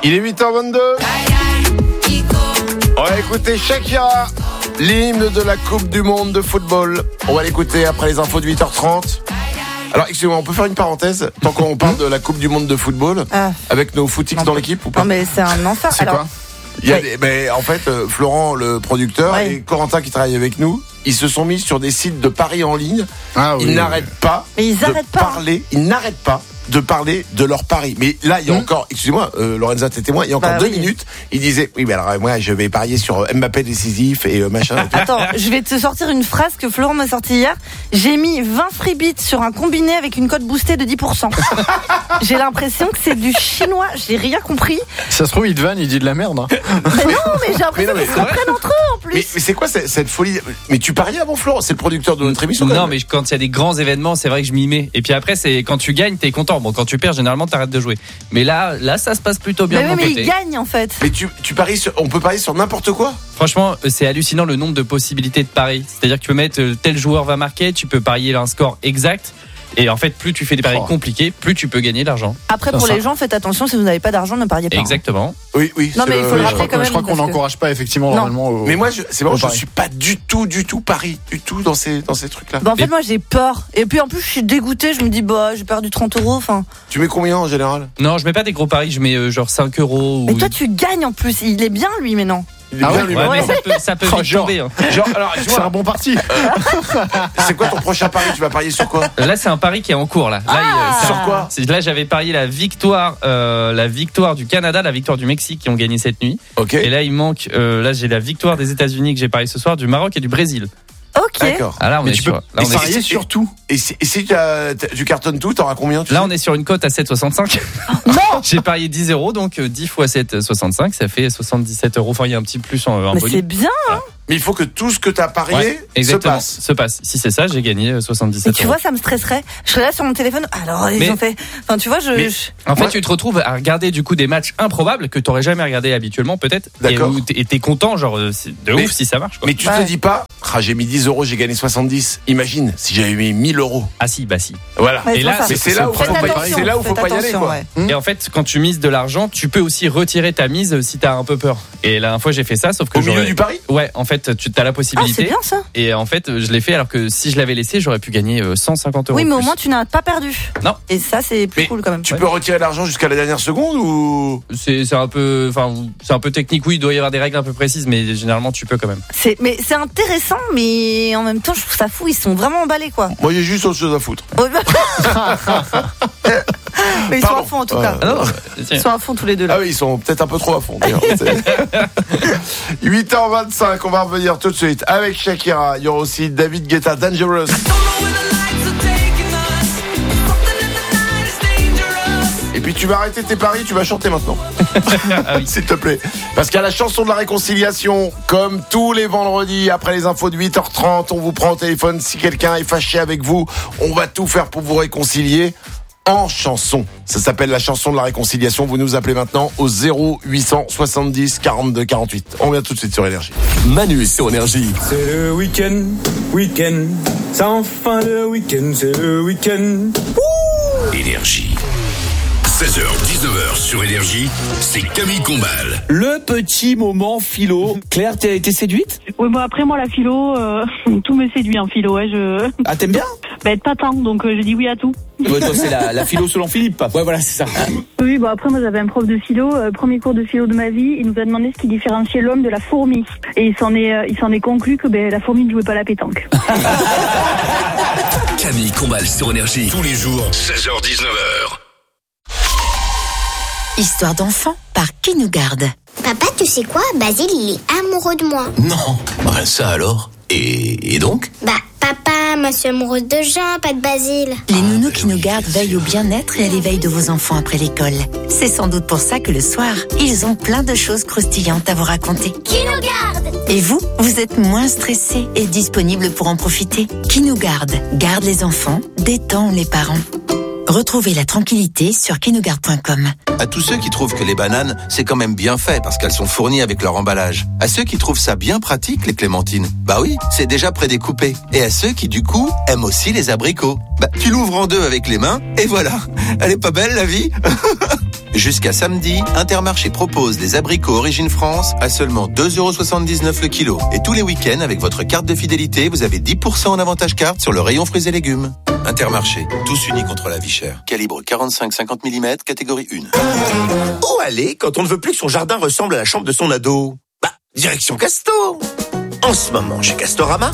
Il est 8h22. On va écouter Shakira, l'hymne de la Coupe du Monde de football. On va l'écouter après les infos de 8h30. Alors, excusez-moi, on peut faire une parenthèse tant qu'on parle de la Coupe du Monde de football avec nos footix dans l'équipe ou pas? Non, mais c'est un enfer. C'est quoi? Il y a mais en fait, Florent, le producteur, et Corentin qui travaille avec nous, ils se sont mis sur des sites de paris en ligne. Ils n'arrêtent pas de parler de leur paris. Mais là, il y a encore, excusez-moi, Lorenza, t'es témoin, il y a encore 2 minutes, il disait, oui, mais alors, moi, je vais parier sur Mbappé décisif et machin. Et tout. Attends, je vais te sortir une phrase que Florent m'a sortie hier. J'ai mis 20 freebits sur un combiné avec une cote boostée de 10%. J'ai l'impression que c'est du chinois, j'ai rien compris. Ça se trouve, il te vanne, il dit de la merde. Hein. Mais non, mais j'ai l'impression qu'ils se comprennent entre eux en plus. Mais c'est quoi cette folie? Mais tu pariais avant, Florent? C'est le producteur de notre émission? Non, mais quand il y a des grands événements, c'est vrai que je m'y mets. Et puis après, c'est quand tu gagnes, t'es content. Bon, quand tu perds, généralement, t'arrêtes de jouer. Mais là, ça se passe plutôt bien de mon côté. Mais il gagne en fait. Mais tu paries on peut parier sur n'importe quoi? Franchement, c'est hallucinant le nombre de possibilités de paris. C'est-à-dire que tu peux mettre tel joueur va marquer, tu peux parier un score exact. Et en fait, plus tu fais des paris compliqués, plus tu peux gagner de l'argent. Après, pour les gens, faites attention, si vous n'avez pas d'argent, ne pariez pas. Exactement. Oui. Non, mais il faut le rappeler quand même. Je crois qu'on n'encourage pas effectivement normalement. Mais moi, c'est marrant, je suis pas du tout pari, du tout dans ces trucs-là. Bah, en fait, moi, j'ai peur. Et puis, en plus, je suis dégoûtée. Je me dis, j'ai perdu 30 €. Enfin. Tu mets combien en général? Non, je mets pas des gros paris, je mets genre 5 €. Mais toi, tu gagnes en plus. Il est bien, lui, mais non. Mais ça peut vite tomber. Hein. Alors, c'est un bon parti. C'est quoi ton prochain pari? Tu vas parier sur quoi? Là, c'est un pari qui est en cours. Là, sur quoi? Là, j'avais parié la victoire du Canada, la victoire du Mexique qui ont gagné cette nuit. Okay. Et là, il manque. Là, j'ai la victoire des États-Unis que j'ai parié ce soir, du Maroc et du Brésil. Ok. D'accord. Ah là, on mais est tu sur. peux Là, on parier sur tout. Et si tu cartonnes tout, t'auras combien? Là, on est sur une cote à 7,65. Non. J'ai parié 10 €, donc 10 fois 7,65, ça fait 77 €. Enfin, il y a un petit plus en Mais bonus. c'est bien, hein. Mais il faut que tout ce que t'as parié se passe. Si c'est ça, j'ai gagné 77 €. Mais tu vois, ça me stresserait. Je serais là sur mon téléphone. Alors, ils ont fait. Enfin, tu vois, En fait, tu te retrouves à regarder du coup des matchs improbables que t'aurais jamais regardé habituellement, peut-être. D'accord. Et t'es content, genre, c'est de ouf si ça marche, quoi. Mais tu te dis pas, j'ai mis 10 €, j'ai gagné 70. Imagine si j'avais mis 1000 €. Ah si, bah si. Voilà. Ouais, Et là, c'est là où faut pas y aller, quoi. Et en fait, quand tu mises de l'argent, tu peux aussi retirer ta mise si t'as un peu peur. Et la dernière fois, j'ai fait ça, sauf que au milieu du pari. Ouais, en fait, tu as la possibilité. Ah, c'est bien ça. Et en fait, je l'ai fait alors que si je l'avais laissé, j'aurais pu gagner 150 €. Oui, mais au plus. moins tu n'as pas perdu. Non. Et ça, c'est plus cool quand même. Tu peux retirer l'argent jusqu'à la dernière seconde ou? C'est un peu, c'est un peu technique. Oui, il doit y avoir des règles un peu précises, mais généralement, tu peux quand même. Mais c'est intéressant, mais en même temps, je trouve ça fou. Ils sont vraiment emballés, quoi. Moi, j'ai juste autre chose à foutre. Mais ils sont à fond en tout cas. Ils sont à fond tous les deux là. Ah oui, ils sont peut-être un peu trop à fond. 8h25, on va revenir tout de suite avec Shakira. Il y aura aussi David Guetta, Dangerous. Et puis tu vas arrêter tes paris, tu vas chanter maintenant. Ah oui. S'il te plaît. Parce qu'il y a la chanson de la réconciliation, comme tous les vendredis, après les infos de 8h30, on vous prend au téléphone. Si quelqu'un est fâché avec vous, on va tout faire pour vous réconcilier en chanson. Ça s'appelle la chanson de la réconciliation. Vous nous appelez maintenant au 0870 42 48. On vient tout de suite sur Énergie. Manu sur Énergie. C'est le week-end, c'est enfin le week-end, c'est le week-end. Énergie. 16h, 19h sur Énergie, c'est Camille Combal. Le petit moment philo. Claire, t'as été séduite? Oui, bon après moi la philo, tout me séduit en philo. Ah, t'aimes bien? Pas tant, donc je dis oui à tout. Ouais, toi, c'est la philo selon Philippe. Ouais, voilà, c'est ça. Oui, bon après moi j'avais un prof de philo, premier cours de philo de ma vie, il nous a demandé ce qui différenciait l'homme de la fourmi. Et il s'en est conclu que la fourmi ne jouait pas à la pétanque. Camille Combal sur Énergie, tous les jours, 16h, 19h. Histoire d'enfant par Qui nous garde. Papa, tu sais quoi? Basile, il est amoureux de moi. Non, ça alors. Et donc? Papa, moi je suis amoureuse de Jean, pas de Basile. Les nounous Qui nous gardent veillent au bien-être et à l'éveil de vos enfants après l'école. C'est sans doute pour ça que le soir, ils ont plein de choses croustillantes à vous raconter. Qui nous garde? Et vous êtes moins stressé et disponible pour en profiter. Qui nous garde les enfants, détend les parents. Retrouvez la tranquillité sur kinougarde.com. À tous ceux qui trouvent que les bananes, c'est quand même bien fait parce qu'elles sont fournies avec leur emballage. À ceux qui trouvent ça bien pratique, les clémentines. Bah oui, c'est déjà prédécoupé. Et à ceux qui, du coup, aiment aussi les abricots. Tu l'ouvres en deux avec les mains et voilà. Elle est pas belle, la vie? Jusqu'à samedi, Intermarché propose des abricots Origine France à seulement 2,79€ le kilo. Et tous les week-ends, avec votre carte de fidélité, vous avez 10% en avantage carte sur le rayon fruits et légumes. Intermarché, tous unis contre la vie chère. Calibre 45-50 mm, catégorie 1. Où aller quand on ne veut plus que son jardin ressemble à la chambre de son ado ? Direction Casto. En ce moment, chez Castorama,